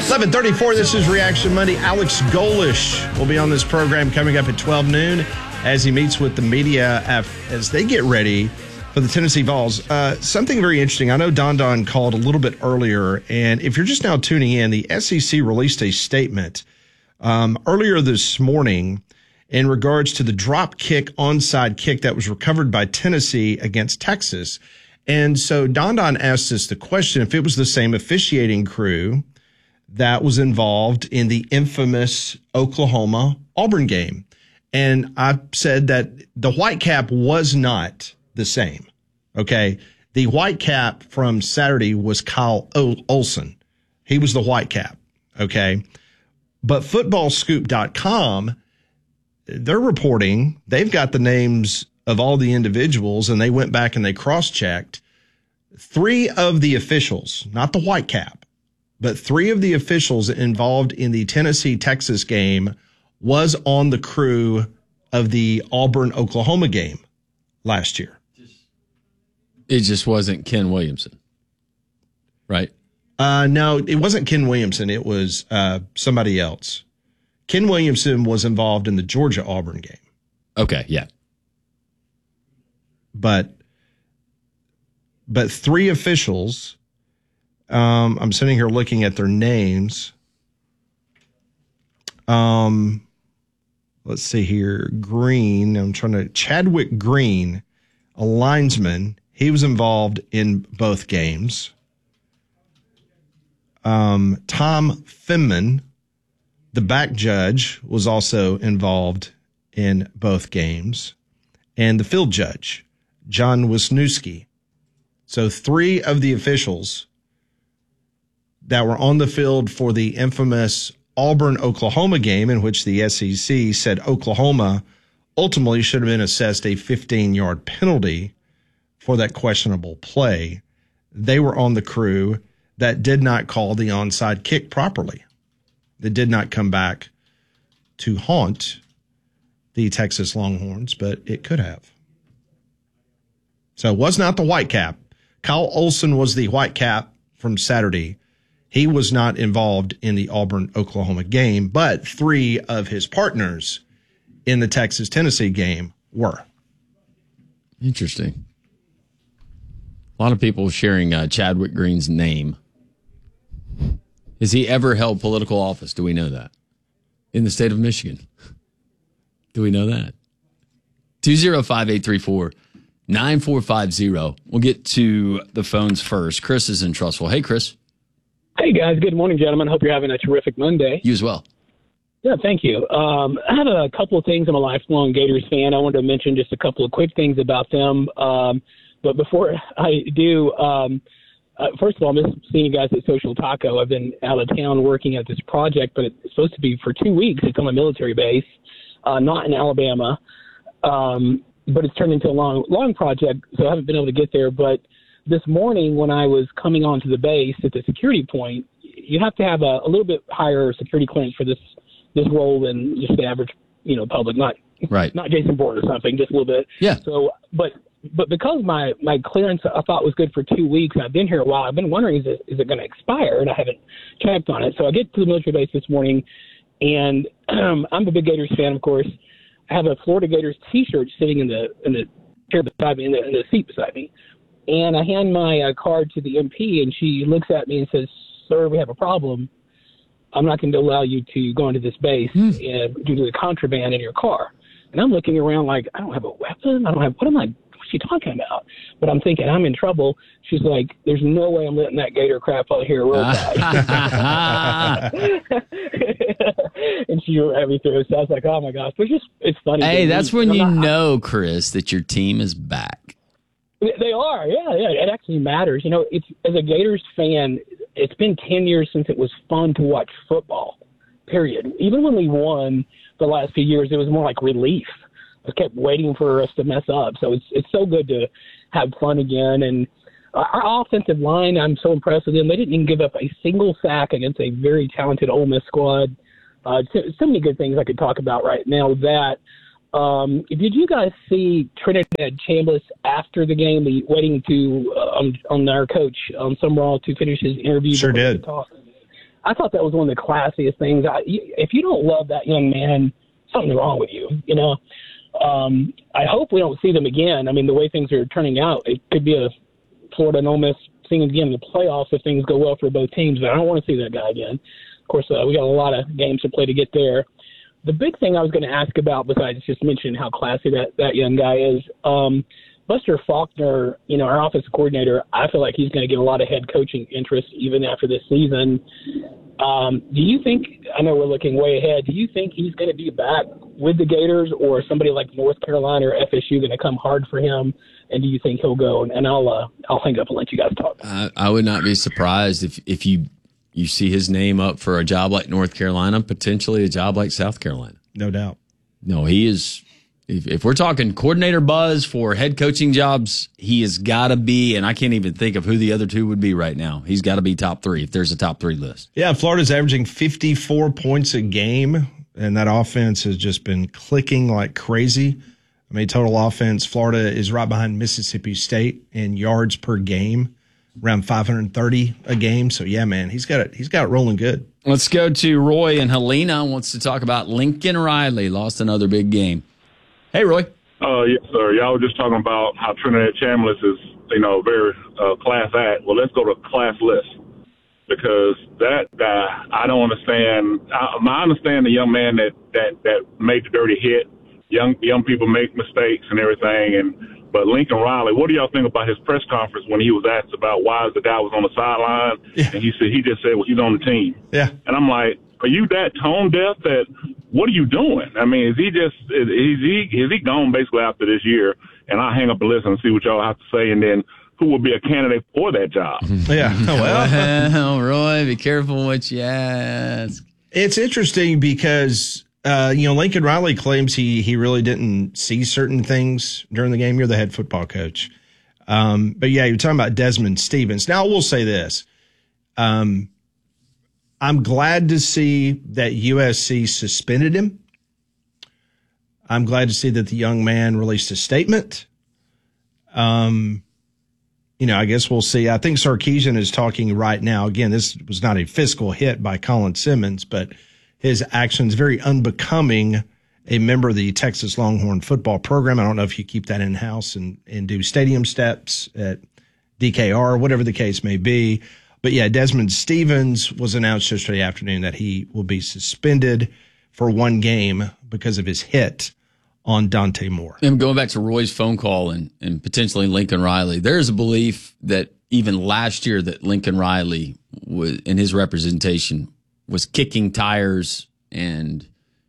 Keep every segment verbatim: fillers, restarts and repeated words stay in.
eleven thirty-four, this is Reaction Monday. Alex Golesh will be on this program coming up at twelve noon as he meets with the media as they get ready for the Tennessee Vols. Uh, something very interesting. I know Don Don called a little bit earlier, and if you're just now tuning in, the S E C released a statement um, earlier this morning in regards to the drop kick, onside kick that was recovered by Tennessee against Texas. And so Don Don asked us the question if it was the same officiating crew that was involved in the infamous Oklahoma-Auburn game. And I said that the white cap was not the same, okay? The white cap from Saturday was Kyle Olson. He was the white cap, okay? But football scoop dot com, they're reporting, they've got the names of all the individuals, and they went back and they cross-checked. Three of the officials, not the white cap, but three of the officials involved in the Tennessee-Texas game was on the crew of the Auburn-Oklahoma game last year. It just wasn't Ken Williamson, right? Uh, no, it wasn't Ken Williamson. It was uh, somebody else. Ken Williamson was involved in the Georgia-Auburn game. Okay, yeah. But but three officials, um, I'm sitting here looking at their names. Um, let's see here. Green, I'm trying to, Chadwick Green, a linesman, he was involved in both games. Um, Tom Finman, the back judge, was also involved in both games. And the field judge, John Wisniewski. So three of the officials that were on the field for the infamous Auburn-Oklahoma game, in which the S E C said Oklahoma ultimately should have been assessed a fifteen-yard penalty for that questionable play, they were on the crew that did not call the onside kick properly. They did not come back to haunt the Texas Longhorns, but it could have. So it was not the white cap. Kyle Olson was the white cap from Saturday. He was not involved in the Auburn-Oklahoma game, but three of his partners in the Texas-Tennessee game were. Interesting. A lot of people sharing uh, Chadwick Green's name. Has he ever held political office? Do we know that? In the state of Michigan? Do we know that? two oh five, eight three four, nine four five zero. We'll get to the phones first. Chris is in Trussville. Hey, Chris. Hey, guys. Good morning, gentlemen. Hope you're having a terrific Monday. You as well. Yeah, thank you. Um, I have a couple of things. I'm a lifelong Gators fan. I wanted to mention just a couple of quick things about them. Um, but before I do, um, uh, first of all, I miss seeing you guys at Social Taco. I've been out of town working at this project, but it's supposed to be for two weeks. It's on a military base, uh, not in Alabama. Um, but it's turned into a long, long project, so I haven't been able to get there. But this morning when I was coming onto the base at the security point, you have to have a, a little bit higher security clearance for this this role than just the average, you know, public, not right. not Jason Bourne or something, just a little bit. Yeah. So, but but because my, my clearance I thought was good for two weeks, and I've been here a while, I've been wondering, is it, is it going to expire? And I haven't checked on it. So I get to the military base this morning, and um, I'm a big Gators fan, of course. I have a Florida Gators T-shirt sitting in the in the chair beside me, in the, in the seat beside me. And I hand my uh, card to the M P, and she looks at me and says, "Sir, we have a problem. I'm not going to allow you to go into this base mm. uh, due to the contraband in your car." And I'm looking around like, I don't have a weapon. I don't have, what am I, what's she talking about? But I'm thinking, I'm in trouble. She's like, there's no way I'm letting that Gator crap out here real fast. And she had me through. So I was like, oh my gosh. It's just, it's funny. Hey, that's when you not, know, Chris, that your team is back. They are, yeah, yeah. It actually matters. You know, it's as a Gators fan, it's been ten years since it was fun to watch football, period. Even when we won the last few years, it was more like relief. I kept waiting for us to mess up. So it's it's so good to have fun again. And our offensive line, I'm so impressed with them. They didn't even give up a single sack against a very talented Ole Miss squad. Uh, so, so many good things I could talk about right now with that. Um, did you guys see Trinidad Chambliss after the game, the waiting to uh, on, on our coach on Summerall to finish his interview? Sure did. I thought that was one of the classiest things. I, if you don't love that young man, something's wrong with you, you know. Um, I hope we don't see them again. I mean, the way things are turning out, it could be a Florida and Ole Miss thing again in the playoffs if things go well for both teams, but I don't want to see that guy again. Of course, uh, we got a lot of games to play to get there. The big thing I was going to ask about, besides just mentioning how classy that, that young guy is, um, Buster Faulkner, you know, our offensive coordinator, I feel like he's going to get a lot of head coaching interest even after this season. Um, do you think, I know we're looking way ahead, do you think he's going to be back with the Gators, or somebody like North Carolina or F S U going to come hard for him? And do you think he'll go? And, and I'll uh, I'll hang up and let you guys talk. I, I would not be surprised if, if you you see his name up for a job like North Carolina, potentially a job like South Carolina. No doubt. No, he is. If, if we're talking coordinator buzz for head coaching jobs, he has got to be, and I can't even think of who the other two would be right now. He's got to be top three if there's a top three list. Yeah, Florida's averaging fifty-four points a game, and that offense has just been clicking like crazy. I mean, total offense, Florida is right behind Mississippi State in yards per game, around five hundred thirty a game. So, yeah, man, he's got it. He's got it rolling good. Let's go to Roy and Helena wants to talk about Lincoln Riley. Lost another big game. Hey, Roy. Uh, yes, sir. Y'all were just talking about how Trinidad Chambliss is, you know, very uh, class act. Well, let's go to classless, because that guy, I don't understand. I, I understand the young man that, that, that made the dirty hit. Young young people make mistakes and everything, and but Lincoln Riley, what do y'all think about his press conference when he was asked about why the guy was on the sideline? Yeah. And he said he just said, well, he's on the team. Yeah. And I'm like, are you that tone deaf? That what are you doing? I mean, is he just is he is he gone basically after this year? And I'll hang up and listen and see what y'all have to say, and then who will be a candidate for that job? Yeah. Well, well, Roy, be careful what you ask. It's interesting because. Uh, you know, Lincoln Riley claims he he really didn't see certain things during the game. You're the head football coach. Um, but, yeah, you're talking about Desmond Stevens. Now, I will say this. Um, I'm glad to see that U S C suspended him. I'm glad to see that the young man released a statement. Um, you know, I guess we'll see. I think Sarkisian is talking right now. Again, this was not a fiscal hit by Colin Simmons, but – his actions very unbecoming a member of the Texas Longhorn football program. I don't know if you keep that in-house and, and do stadium steps at D K R, whatever the case may be. But, yeah, Desmond Stevens was announced yesterday afternoon that he will be suspended for one game because of his hit on Dante Moore. And going back to Roy's phone call and, and potentially Lincoln Riley, there's a belief that even last year that Lincoln Riley was, in his representation was kicking tires and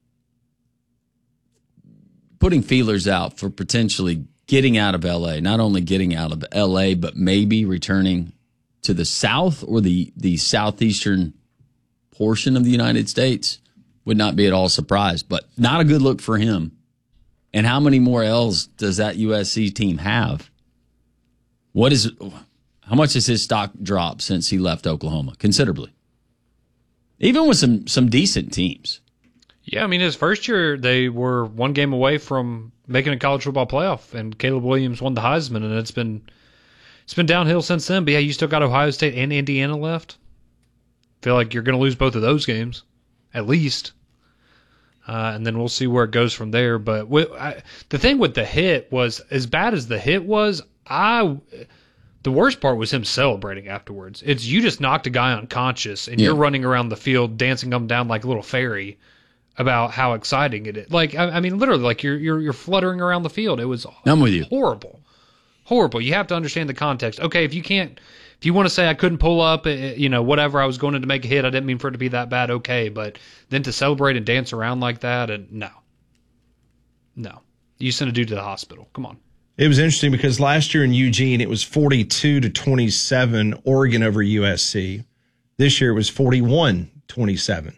putting feelers out for potentially getting out of L A, not only getting out of L A, but maybe returning to the South or the, the southeastern portion of the United States. Would not be at all surprised, but not a good look for him. And how many more L's does that U S C team have? What is, how much has his stock dropped since he left Oklahoma? Considerably. Even with some some decent teams. Yeah, I mean, his first year, they were one game away from making a college football playoff, and Caleb Williams won the Heisman, and it's been it's been downhill since then. But, yeah, you still got Ohio State and Indiana left. Feel like you're going to lose both of those games, at least. Uh, and then we'll see where it goes from there. But we, I, the thing with the hit was, as bad as the hit was, I... The worst part was him celebrating afterwards. It's you just knocked a guy unconscious, and yeah. you're running around the field dancing up and down like a little fairy about how exciting it is. Like, I, I mean, literally, like you're you're you're fluttering around the field. It was I'm with you. horrible, horrible. You have to understand the context. Okay, if you can't, if you want to say I couldn't pull up, you know, whatever, I was going in to make a hit. I didn't mean for it to be that bad. Okay, but then to celebrate and dance around like that, and no, no, you send a dude to the hospital. Come on. It was interesting because last year in Eugene, it was forty-two to twenty-seven, Oregon over U S C. This year it was forty-one twenty-seven.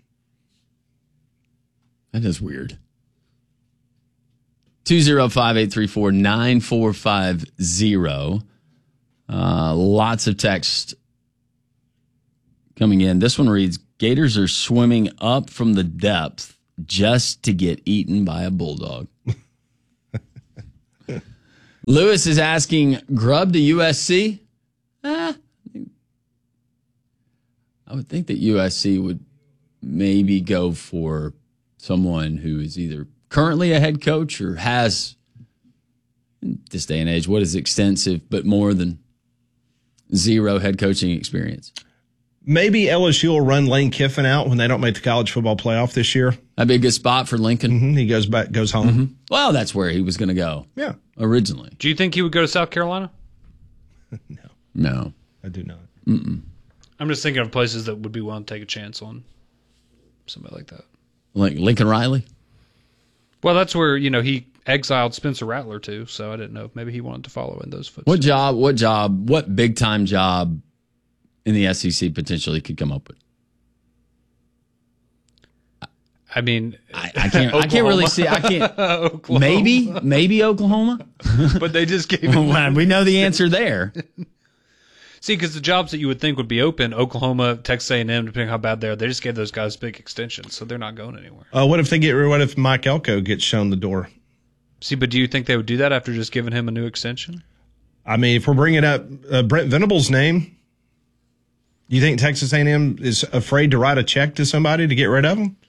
That is weird. two oh five, eight three four, nine four five zero. Uh, lots of text coming in. This one reads, Gators are swimming up from the depth just to get eaten by a bulldog. Lewis is asking, Grubb to U S C? Eh, I would think that U S C would maybe go for someone who is either currently a head coach or has, in this day and age, what is extensive but more than zero head coaching experience. Maybe L S U will run Lane Kiffin out when they don't make the college football playoff this year. That'd be a good spot for Lincoln. Mm-hmm. He goes back, goes home. Mm-hmm. Well, that's where he was going to go. Yeah, originally. Do you think he would go to South Carolina? No, no, I do not. Mm-mm. I'm just thinking of places that would be willing to take a chance on somebody like that. Like Lincoln Riley? Well, that's where, you know, he exiled Spencer Rattler too, so I didn't know if maybe he wanted to follow in those footsteps. What job, what job, what big time job in the S E C potentially could come up with? I mean, I, I can't. I can't really see. I can't. maybe, maybe Oklahoma, but they just gave. Him we know the answer there. See, because the jobs that you would think would be open, Oklahoma, Texas A and M, depending on how bad they are, they just gave those guys big extensions, so they're not going anywhere. Uh, what if they get? What if Mike Elko gets shown the door? See, but do you think they would do that after just giving him a new extension? I mean, if we're bringing up uh, Brent Venables' name, do you think Texas A and M is afraid to write a check to somebody to get rid of him?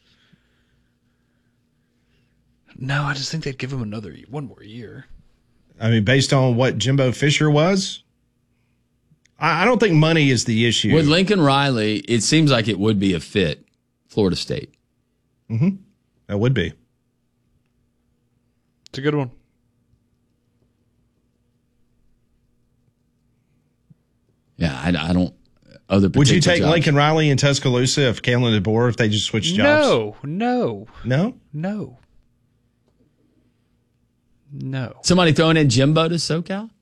No, I just think they'd give him another one more year. I mean, based on what Jimbo Fisher was, I, I don't think money is the issue. With Lincoln Riley, it seems like it would be a fit. Florida State. Mm-hmm. That would be. It's a good one. Yeah, I, I don't. Other would you take jobs. Lincoln Riley and Tuscaloosa if Kalen DeBoer if they just switched jobs? No, no, no, no. No. Somebody throwing in Jimbo to SoCal?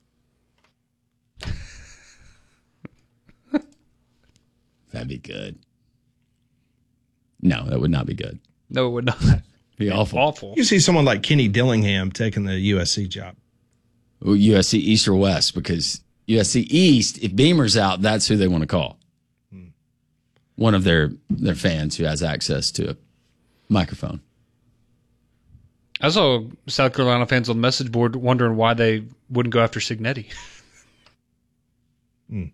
That'd be good. No, that would not be good. No, it would not. Be awful. Awful. You see someone like Kenny Dillingham taking the U S C job. Well, U S C East or West, because U S C East, if Beamer's out, that's who they want to call. Hmm. One of their, their fans who has access to a microphone. I saw South Carolina fans on the message board wondering why they wouldn't go after Signetti. Hmm.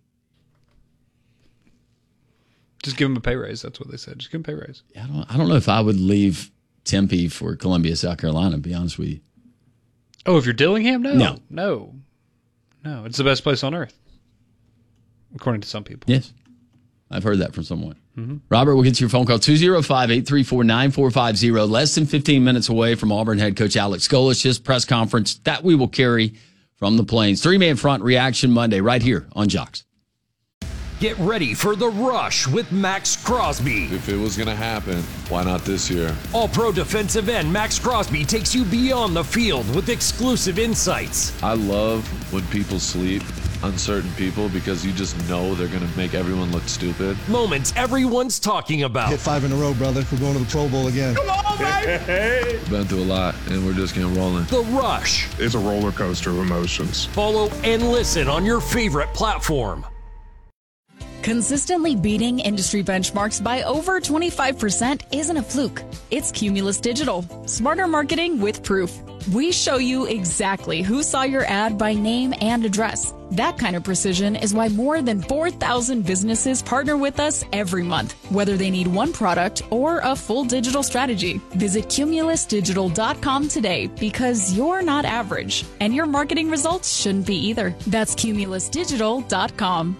Just give him a pay raise. That's what they said. Just give him a pay raise. I don't, I don't know if I would leave Tempe for Columbia, South Carolina, to be honest with you. Oh, if you're Dillingham? No. No. No. No. It's the best place on earth, according to some people. Yes. I've heard that from someone. Mm-hmm. Robert, we'll get to your phone call. two oh five, eight three four, nine four five oh. Less than fifteen minutes away from Auburn head coach Alex Golesh, his press conference that we will carry from the Plains. Three-man front reaction Monday right here on Jocks. Get ready for The Rush with Max Crosby. If it was going to happen, why not this year? All-pro defensive end Max Crosby takes you beyond the field with exclusive insights. I love when people sleep, uncertain people, because you just know they're going to make everyone look stupid. Moments everyone's talking about. Hit five in a row, brother. We're going to the Pro Bowl again. Come on, baby! Been through a lot, and we're just getting rolling. The Rush. It's a roller coaster of emotions. Follow and listen on your favorite platform. Consistently beating industry benchmarks by over twenty-five percent isn't a fluke. It's Cumulus Digital. Smarter marketing with proof. We show you exactly who saw your ad by name and address. That kind of precision is why more than four thousand businesses partner with us every month, whether they need one product or a full digital strategy. Visit cumulus digital dot com today, because you're not average, and your marketing results shouldn't be either. That's cumulus digital dot com.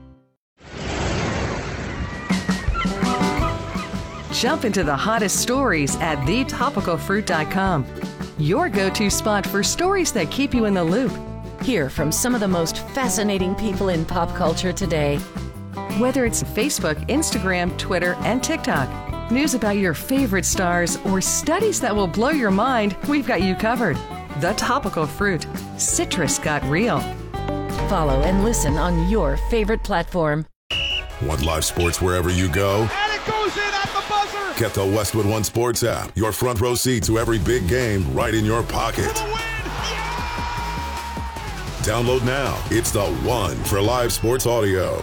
Jump into the hottest stories at the topical fruit dot com. Your go-to spot for stories that keep you in the loop. Hear from some of the most fascinating people in pop culture today. Whether it's Facebook, Instagram, Twitter, and TikTok, news about your favorite stars, or studies that will blow your mind, we've got you covered. The Topical Fruit. Citrus got real. Follow and listen on your favorite platform. Want live sports wherever you go? And it goes in at the buzzer! Get the Westwood One Sports app. Your front row seat to every big game right in your pocket. For the win! Yeah! Download now. It's the one for live sports audio.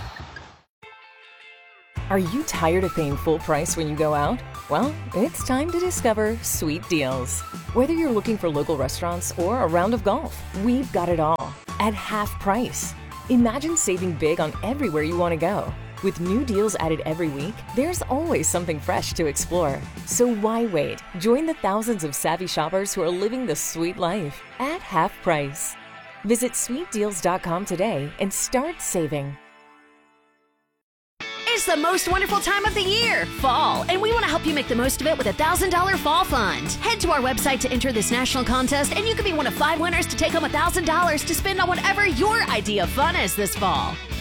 Are you tired of paying full price when you go out? Well, it's time to discover Sweet Deals. Whether you're looking for local restaurants or a round of golf, we've got it all at half price. Imagine saving big on everywhere you want to go. With new deals added every week, there's always something fresh to explore. So why wait? Join the thousands of savvy shoppers who are living the sweet life at half price. Visit sweet deals dot com today and start saving. It's the most wonderful time of the year, fall, and we want to help you make the most of it with a one thousand dollars fall fund. Head to our website to enter this national contest, and you could be one of five winners to take home one thousand dollars to spend on whatever your idea of fun is this fall.